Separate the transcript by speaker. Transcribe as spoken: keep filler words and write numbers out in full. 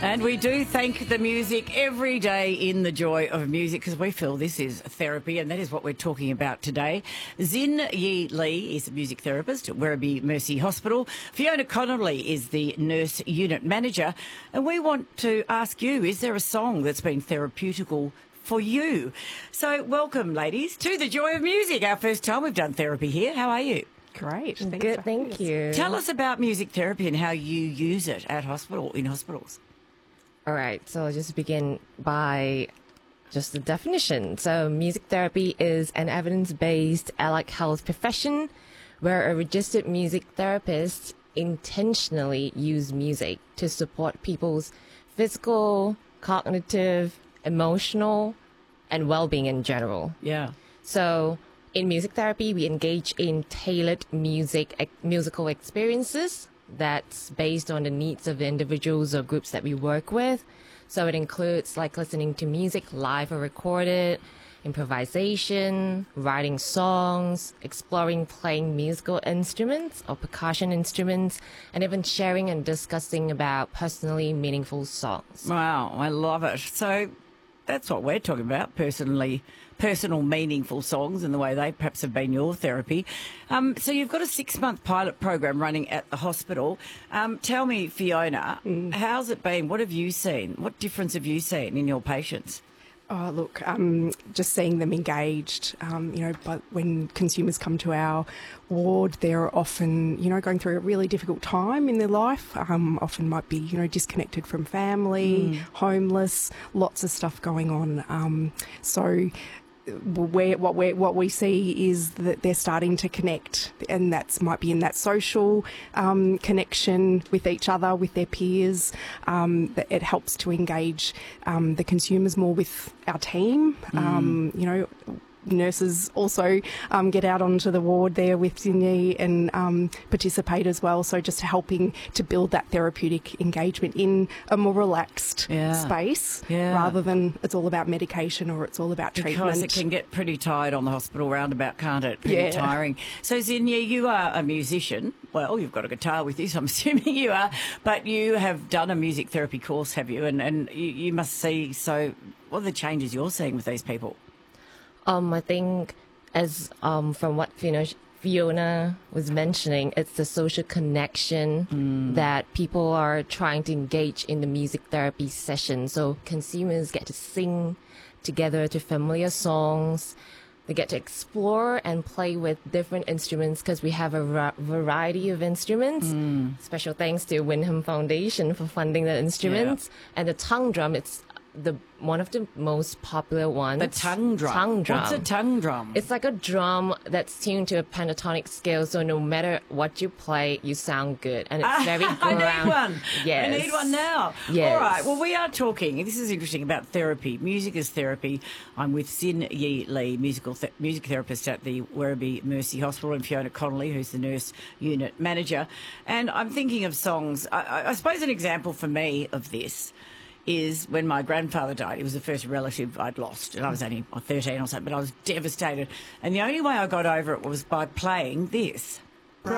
Speaker 1: And we do thank the music every day in the joy of music because we feel this is therapy and that is what we're talking about today. Xin Yi Lee is a music therapist at Werribee Mercy Hospital. Fiona Connolly is the nurse unit manager. And we want to ask you, is there a song that's been therapeutical for you? So welcome, ladies, to the joy of music. Our first time we've done therapy here. How are you?
Speaker 2: Great. Thanks
Speaker 3: Good, thank you.
Speaker 1: Tell us about music therapy and how you use it at hospital, in hospitals.
Speaker 3: All right, so I'll just begin by just the definition. So music therapy is an evidence-based allied health profession where a registered music therapist intentionally use music to support people's physical, cognitive, emotional, and well-being in general.
Speaker 1: Yeah.
Speaker 3: So in music therapy, we engage in tailored music, musical experiences that's based on the needs of the individuals or groups that we work with. So it includes like listening to music live or recorded, improvisation, writing songs, exploring playing musical instruments or percussion instruments, and even sharing and discussing about personally meaningful songs.
Speaker 1: Wow, I love it. So that's what we're talking about, personally, personal, meaningful songs and the way they perhaps have been your therapy. Um, so you've got a six-month pilot program running at the hospital. Um, tell me, Fiona, mm. how's it been? What have you seen? What difference have you seen in your patients?
Speaker 2: Oh, look, um, just seeing them engaged, um, you know, but when consumers come to our ward, they're often, you know, going through a really difficult time in their life, um, often might be, you know, disconnected from family, mm. homeless, lots of stuff going on. Um, so where what we what we see is that they're starting to connect, and that's might be in that social um, connection with each other, with their peers. Um, that it helps to engage um, the consumers more with our team. Mm. Um, you know. Nurses also um, get out onto the ward there with Zinyi and um, participate as well. So just helping to build that therapeutic engagement in a more relaxed
Speaker 1: yeah.
Speaker 2: space
Speaker 1: yeah.
Speaker 2: rather than it's all about medication or it's all about treatment.
Speaker 1: Because it can get pretty tired on the hospital roundabout, can't it? Pretty
Speaker 2: yeah.
Speaker 1: tiring. So Zinyi, you are a musician. Well, you've got a guitar with you, so I'm assuming you are. But you have done a music therapy course, have you? And, and you, you must see, so what are the changes you're seeing with these people?
Speaker 3: Um, I think, as um, from what Fiona, Fiona was mentioning, it's the social connection mm. that people are trying to engage in the music therapy session. So consumers get to sing together to familiar songs. They get to explore and play with different instruments because we have a ra- variety of instruments. Mm. Special thanks to Wyndham Foundation for funding the instruments. Yeah. And the tongue drum, it's the one of the most popular ones.
Speaker 1: The tongue drum.
Speaker 3: Tongue drum.
Speaker 1: What's a tongue drum?
Speaker 3: It's like a drum that's tuned to a pentatonic scale, so no matter what you play, you sound good, and it's very ground.
Speaker 1: I need one.
Speaker 3: Yes.
Speaker 1: I need one now.
Speaker 3: Yes.
Speaker 1: All right. Well, we are talking. This is interesting about therapy. Music is therapy. I'm with Xin Yi Lee, musical th- music therapist at the Werribee Mercy Hospital, and Fiona Connolly, who's the nurse unit manager. And I'm thinking of songs. I, I suppose an example for me of this is when my grandfather died. He was the first relative I'd lost, and I was only thirteen or something, but I was devastated. And the only way I got over it was by playing this.